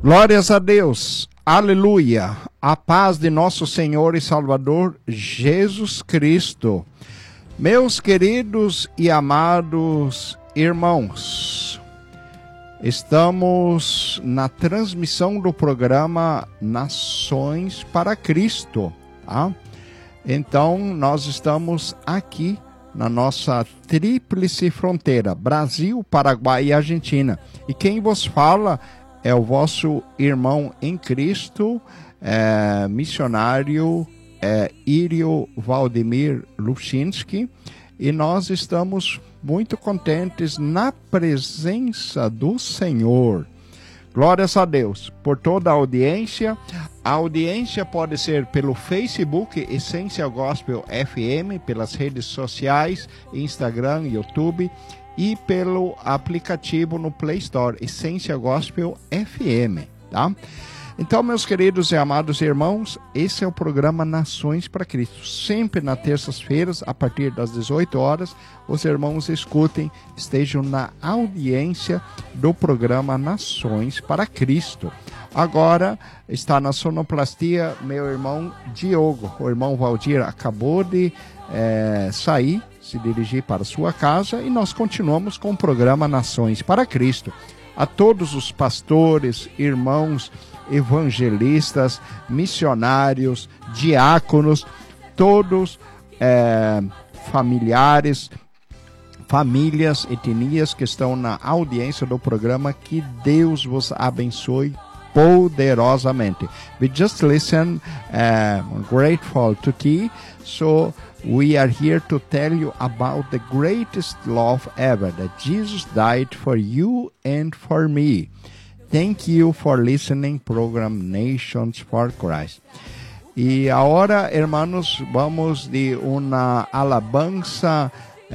Glórias a Deus, aleluia, a paz de nosso Senhor e Salvador Jesus Cristo. Meus queridos e amados irmãos, estamos na transmissão do programa Nações para Cristo, tá? Então, nós estamos aqui na nossa tríplice fronteira, Brasil, Paraguai e Argentina. E quem vos fala é o vosso irmão em Cristo, missionário Írio Valdemir Luschinski, e nós estamos muito contentes na presença do Senhor. Glórias a Deus por toda a audiência. A audiência pode ser pelo Facebook, Essência Gospel FM, pelas redes sociais, Instagram, YouTube, e pelo aplicativo no Play Store, Essência Gospel FM, tá? Então, meus queridos e amados irmãos, esse é o programa Nações para Cristo. Sempre nas terças-feiras, a partir das 18 horas, os irmãos escutem, estejam na audiência do programa Nações para Cristo. Agora está na sonoplastia meu irmão Diogo. O irmão Valdir acabou de sair, se dirigir para sua casa, e nós continuamos com o programa Nações para Cristo. A todos os pastores, irmãos, evangelistas, missionários, diáconos, todos familiares, famílias, etnias que estão na audiência do programa, que Deus vos abençoe poderosamente. We just listen, grateful to thee, so we are here to tell you about the greatest love ever, that Jesus died for you and for me. Thank you for listening program Nations for Christ. Y ahora, hermanos, vamos de una alabanza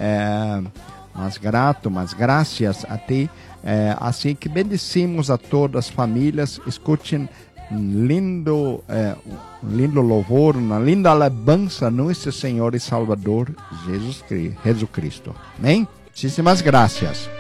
más grato, más gracias a ti. Assim que bendecimos a todas as famílias. Escutem lindo louvor, uma linda alabança nosso Senhor e Salvador Jesus Cristo. Amém? Muitíssimas graças.